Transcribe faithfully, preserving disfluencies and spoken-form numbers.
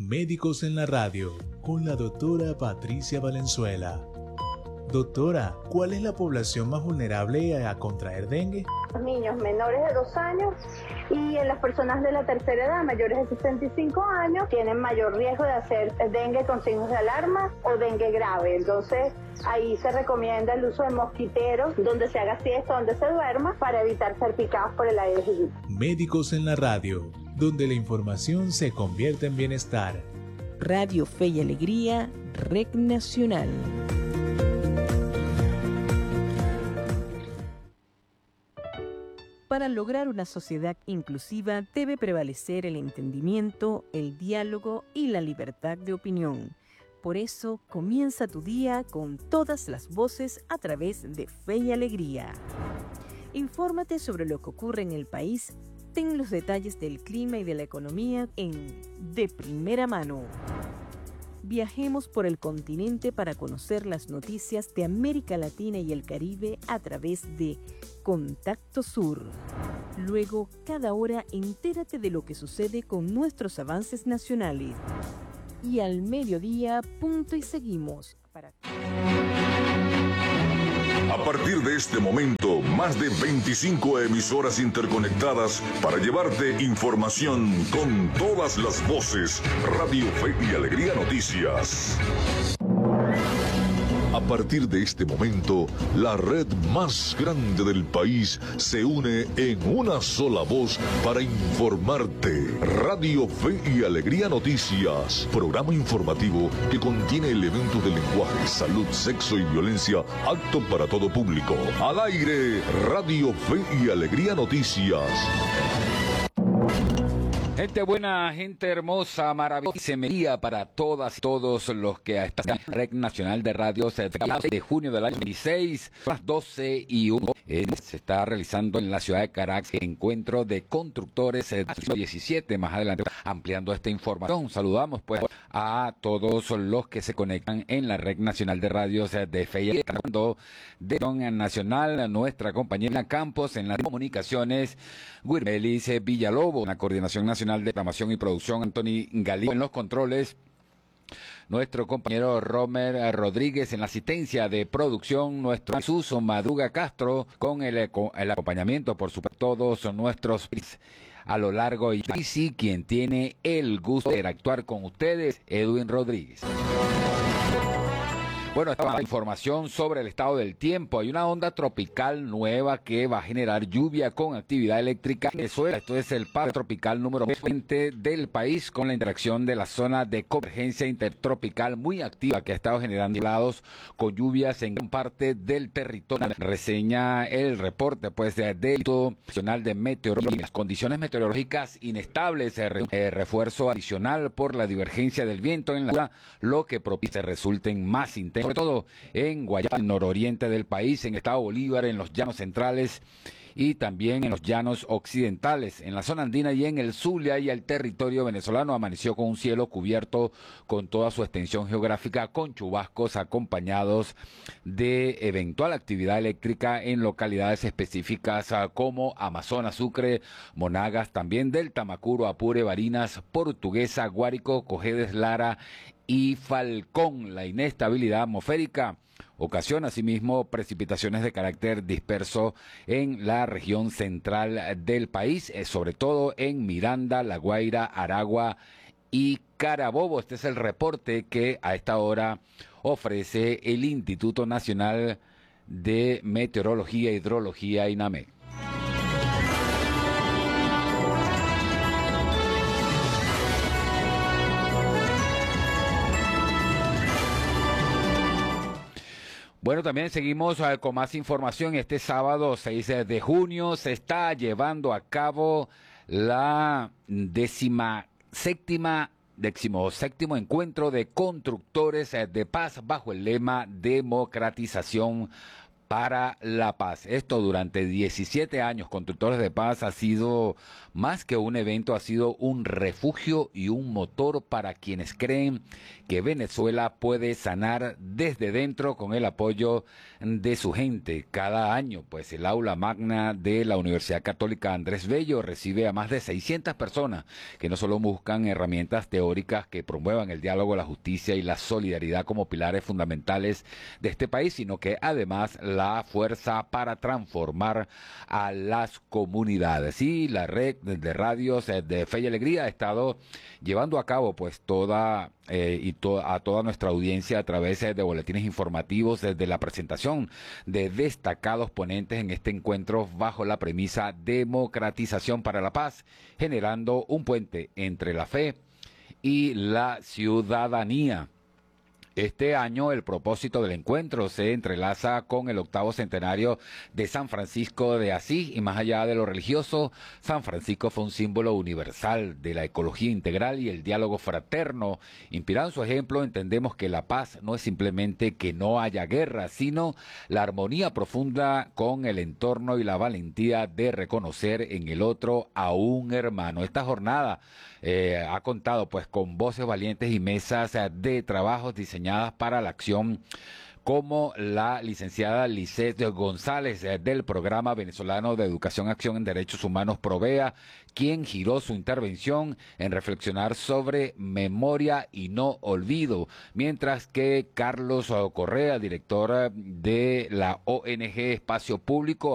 Médicos en la Radio, con la doctora Patricia Valenzuela. Doctora, ¿cuál es la población más vulnerable a contraer dengue? Los niños menores de dos años y en las personas de la tercera edad, mayores de sesenta y cinco años, tienen mayor riesgo de hacer dengue con signos de alarma o dengue grave. Entonces, ahí se recomienda el uso de mosquiteros, donde se haga siesta, donde se duerma, para evitar ser picados por el Aedes aegypti. Médicos en la Radio, donde la información se convierte en bienestar. Radio Fe y Alegría, Red Nacional. Para lograr una sociedad inclusiva debe prevalecer el entendimiento, el diálogo y la libertad de opinión. Por eso, comienza tu día con todas las voces a través de Fe y Alegría. Infórmate sobre lo que ocurre en el país, ten los detalles del clima y de la economía en De Primera Mano. Viajemos por el continente para conocer las noticias de América Latina y el Caribe a través de Contacto Sur. Luego, cada hora, entérate de lo que sucede con nuestros avances nacionales. Y al mediodía, punto y seguimos. Para... A partir de este momento, más de veinticinco emisoras interconectadas para llevarte información con todas las voces. Radio Fe y Alegría Noticias. A partir de este momento, la red más grande del país se une en una sola voz para informarte. Radio Fe y Alegría Noticias, programa informativo que contiene elementos de lenguaje, salud, sexo y violencia, apto para todo público. Al aire, Radio Fe y Alegría Noticias. Gente buena, gente hermosa, maravillosa, semería para todas y todos los que están en la Red Nacional de Radio de junio del año veintiséis, las doce y uno. Eh, se está realizando en la ciudad de Caracas el encuentro de constructores eh, diecisiete. Más adelante, ampliando esta información, saludamos pues a todos los que se conectan en la Red Nacional de Radios eh, de Fe y Alegría de Nacional, nuestra compañera Campos en las comunicaciones, Guirmelis eh, Villalobos, en la coordinación nacional de programación y producción, Anthony Galí en los controles, nuestro compañero Romer Rodríguez en la asistencia de producción, nuestro Jesús Madruga Castro con el, el acompañamiento, por supuesto, todos nuestros a lo largo y sí, quien tiene el gusto de interactuar con ustedes, Edwin Rodríguez. Bueno, esta información sobre el estado del tiempo. Hay una onda tropical nueva que va a generar lluvia con actividad eléctrica en Venezuela. Esto es el paso tropical número veinte del país, con la interacción de la zona de convergencia intertropical muy activa que ha estado generando helados con lluvias en gran parte del territorio. Reseña el reporte pues del Instituto Nacional de Meteorología. Condiciones meteorológicas inestables, eh, refuerzo adicional por la divergencia del viento en la zona, lo que propicia resulten más intensos, sobre todo en Guayana, el nororiente del país, en el estado Bolívar, en los llanos centrales y también en los llanos occidentales. En la zona andina y en el Zulia y el territorio venezolano amaneció con un cielo cubierto con toda su extensión geográfica, con chubascos acompañados de eventual actividad eléctrica en localidades específicas como Amazonas, Sucre, Monagas, también del Tamacuro, Apure, Barinas, Portuguesa, Guárico, Cojedes, Lara y Falcón. La inestabilidad atmosférica ocasiona asimismo precipitaciones de carácter disperso en la región central del país, sobre todo en Miranda, La Guaira, Aragua y Carabobo. Este es el reporte que a esta hora ofrece el Instituto Nacional de Meteorología e Hidrología, INAMED. Bueno, también seguimos uh, con más información. Este sábado seis de junio se está llevando a cabo la décima séptima, décimo séptimo encuentro de constructores uh, de paz bajo el lema democratización para la paz. Esto durante diecisiete años, Constructores de Paz ha sido más que un evento, ha sido un refugio y un motor para quienes creen que Venezuela puede sanar desde dentro con el apoyo de su gente. Cada año, pues el aula magna de la Universidad Católica Andrés Bello recibe a más de seiscientas personas que no solo buscan herramientas teóricas que promuevan el diálogo, la justicia y la solidaridad como pilares fundamentales de este país, sino que además la fuerza para transformar a las comunidades. Y la red de radios de Fe y Alegría ha estado llevando a cabo pues toda eh, y to a toda nuestra audiencia a través de boletines informativos desde la presentación de destacados ponentes en este encuentro bajo la premisa democratización para la paz, generando un puente entre la fe y la ciudadanía. Este año el propósito del encuentro se entrelaza con el octavo centenario de San Francisco de Asís y más allá de lo religioso, San Francisco fue un símbolo universal de la ecología integral y el diálogo fraterno. Inspirado en su ejemplo, entendemos que la paz no es simplemente que no haya guerra, sino la armonía profunda con el entorno y la valentía de reconocer en el otro a un hermano. Esta jornada eh, ha contado pues con voces valientes y mesas eh, de trabajos diseñadas para la acción, como la licenciada Lisset González eh, del Programa Venezolano de Educación Acción en Derechos Humanos PROVEA, quien giró su intervención en reflexionar sobre memoria y no olvido, mientras que Carlos Correa, director de la O N G Espacio Público,